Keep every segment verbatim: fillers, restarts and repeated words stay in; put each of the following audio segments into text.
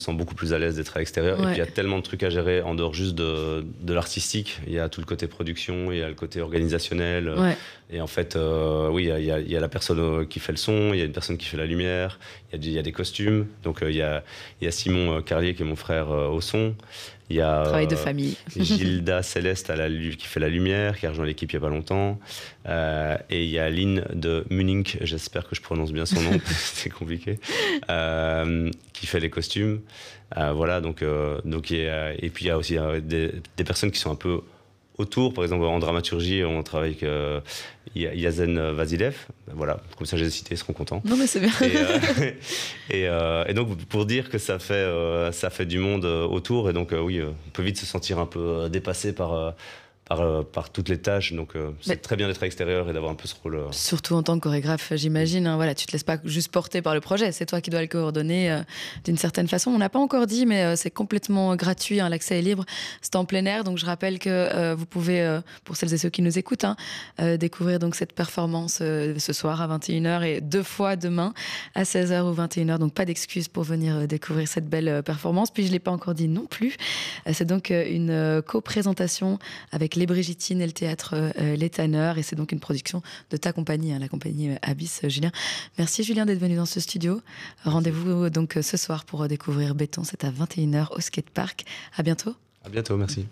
Je me sens beaucoup plus à l'aise d'être à l'extérieur. Ouais. Et puis il y a tellement de trucs à gérer en dehors juste de, de l'artistique. Il y a tout le côté production, il y a le côté organisationnel. Ouais. Et en fait, euh, oui, il y, a, il y a la personne qui fait le son, il y a une personne qui fait la lumière, il y a, du, il y a des costumes. Donc euh, il, y a, il y a Simon Carlier qui est mon frère euh, au son. Il y a Travail de famille. euh, Gilda Céleste à la, qui fait la lumière, qui a rejoint l'équipe il n'y a pas longtemps. Euh, et il y a Lynn de Munich, j'espère que je prononce bien son nom, c'est compliqué, euh, qui fait les costumes. Euh, voilà, donc, euh, donc et, et puis il y a aussi euh, des, des personnes qui sont un peu autour. Par exemple, en dramaturgie, on travaille avec euh, Yazen Vasilev. Voilà, comme ça, j'ai cité, ils seront contents. Non, mais c'est bien. Et, euh, et, euh, et donc, pour dire que ça fait, euh, ça fait du monde euh, autour, et donc, euh, oui, euh, on peut vite se sentir un peu euh, dépassé par. Euh, Par, euh, par toutes les tâches, donc euh, c'est mais très bien d'être à l'extérieur et d'avoir un peu ce rôle. Euh... Surtout en tant que chorégraphe, j'imagine, hein, voilà, tu te laisses pas juste porter par le projet, c'est toi qui dois le coordonner euh, d'une certaine façon. On n'a pas encore dit, mais euh, c'est complètement gratuit, hein, l'accès est libre, c'est en plein air, donc je rappelle que euh, vous pouvez, euh, pour celles et ceux qui nous écoutent, hein, euh, découvrir donc cette performance euh, ce soir à vingt et une heures et deux fois demain à seize heures ou vingt et une heures, donc pas d'excuses pour venir euh, découvrir cette belle euh, performance. Puis je l'ai pas encore dit non plus, euh, c'est donc euh, une euh, co-présentation avec les Brigitines et le théâtre euh, Les Tanneurs, et c'est donc une production de ta compagnie, hein, la compagnie euh, Abyss. euh, Julien, merci Julien d'être venu dans ce studio. Rendez-vous euh, donc euh, ce soir pour euh, découvrir Béton, c'est à vingt et une heures au skatepark. À bientôt. À bientôt, merci.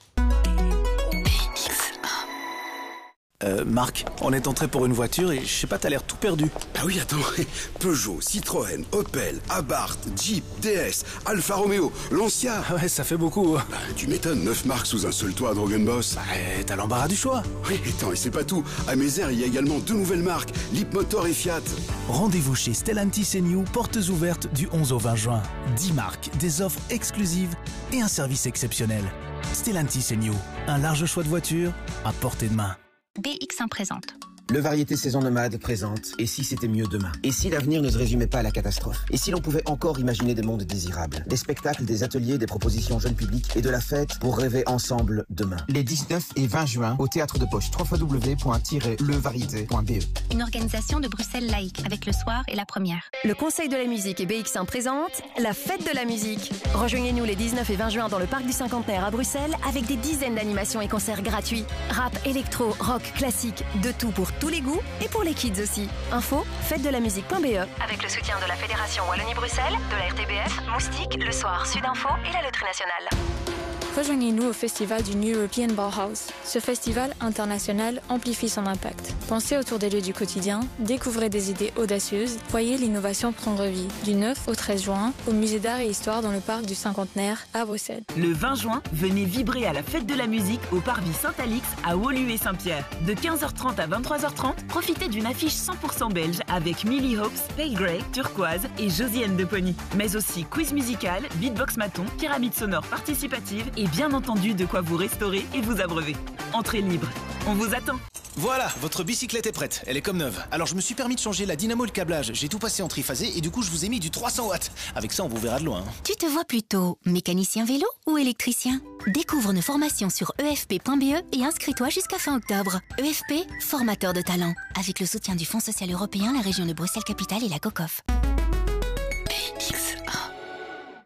Euh, Marc, on est entré pour une voiture et je sais pas, t'as l'air tout perdu. Ah oui, attends, Peugeot, Citroën, Opel, Abarth, Jeep, D S, Alfa Romeo, Lancia. Ouais, ça fait beaucoup. Bah, tu m'étonnes, neuf marques sous un seul toit à Drogenboss. Bah, t'as l'embarras du choix. Oui, attends, et c'est pas tout. À Mézère, il y a également deux nouvelles marques, Leapmotor et Fiat. Rendez-vous chez Stellantis et New, portes ouvertes du onze au vingt juin. dix marques, des offres exclusives et un service exceptionnel. Stellantis et New, un large choix de voitures à portée de main. B X un présente. Le Variété Saison Nomade présente « Et si c'était mieux demain ?» Et si l'avenir ne se résumait pas à la catastrophe? Et si l'on pouvait encore imaginer des mondes désirables? Des spectacles, des ateliers, des propositions jeunes publics et de la fête pour rêver ensemble demain. Les dix-neuf et vingt juin au Théâtre de Poche, w w w point le variété point b e. Une organisation de Bruxelles Laïque avec le soir et la première. Le Conseil de la musique et B X un présente la fête de la musique. Rejoignez-nous les dix-neuf et vingt juin dans le Parc du Cinquantenaire à Bruxelles avec des dizaines d'animations et concerts gratuits. Rap, électro, rock, classique, de tout pour tous les goûts et pour les kids aussi. Info, fête de la musique point b e. Avec le soutien de la Fédération Wallonie-Bruxelles, de la R T B F, Moustique, Le Soir, Sudinfo et la Loterie Nationale. Rejoignez-nous au festival du New European Bauhaus. Ce festival international amplifie son impact. Pensez autour des lieux du quotidien, découvrez des idées audacieuses, voyez l'innovation prendre vie. Du neuf au treize juin, au musée d'art et histoire dans le parc du Cinquantenaire à Bruxelles. Le vingt juin, venez vibrer à la fête de la musique au Parvis Saint-Alix à Woluwe et Saint-Pierre. De quinze heures trente à vingt-trois heures trente, profitez d'une affiche cent pour cent belge avec Millie Hopes, Pale Grey, Turquoise et Josiane de Pony. Mais aussi quiz musical, beatbox maton, pyramide sonore participative et bien entendu de quoi vous restaurer et vous abreuver. Entrée libre. On vous attend. Voilà, votre bicyclette est prête. Elle est comme neuve. Alors je me suis permis de changer la dynamo et le câblage. J'ai tout passé en triphasé et du coup je vous ai mis du trois cents watts. Avec ça on vous verra de loin. Tu te vois plutôt mécanicien vélo ou électricien? Découvre nos formations sur e f p point b e et inscris-toi jusqu'à fin octobre. E F P, formateur de talent. Avec le soutien du Fonds social européen, la région de Bruxelles-Capitale et la COCOF.